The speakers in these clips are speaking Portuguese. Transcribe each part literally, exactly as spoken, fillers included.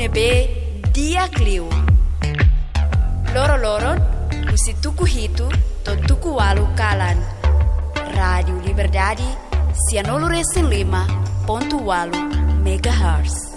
nebe dia kliu. Loro-loron, usi tuku hitu, to tuku walu kalan. Rádio Liberdade, cianolo recém lima, ponto walu, megahertz.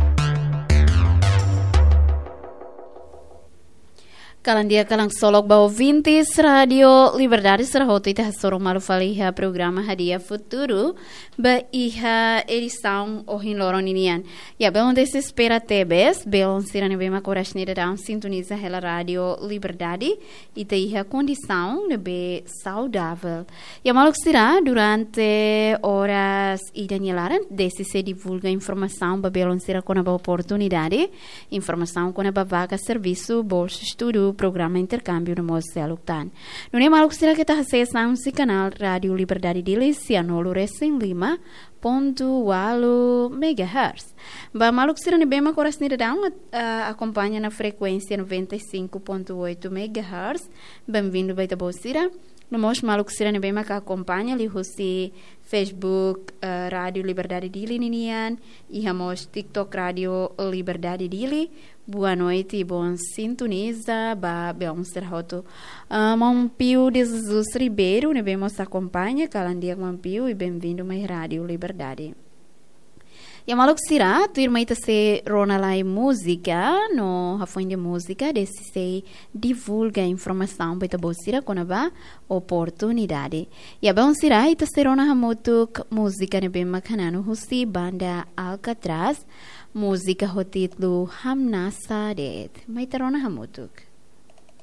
Kalan dia kalang solok ba ouvintes Radio Liberdade serhoto ita sorong malu faliha programa Hadiah Futuro ba iha edição ohin loron inian. Ya belon desespera tebes belon sirane bema corasnida down sintoniza hela Radio Liberdade ita iha condição nebe saudável. Ya maluk sira durante horas idanielaran desse se divulga informação ba belon sira com a oportunidade, informação com a vaga serviço bolsa estudo programa intercâmbio no Mosel Luctan. Não é maluco será que está acessando esse canal Rádio Liberdade de Cianolo recém lima ponto walu megahertz. Ba maluco será bem uma coração acompanha na frequência noventa e cinco ponto oito megahertz. Bem-vindo baita bocira. No mos maluco será bem uma que acompanha ali o Facebook uh, Rádio Liberdade de Ninian e hamos TikTok Rádio Liberdade de. Boa noite e bom sintoniza ba bem serhoto. Uh, Mampio de Jesus Ribeiro, ne vemos acompanha calandia Mampio e bem-vindo mais Rádio Liberdade. E a maluk sira, tu irmã ita se rona lá em música, no rafões de música, desse se divulga informação para ita sira com a oportunidade. E a bom sira ita se rona hamutuk música ne bem macanano husi banda Alcatraz, música ho título Hamna Sadet. Mas ita rona hamutuk.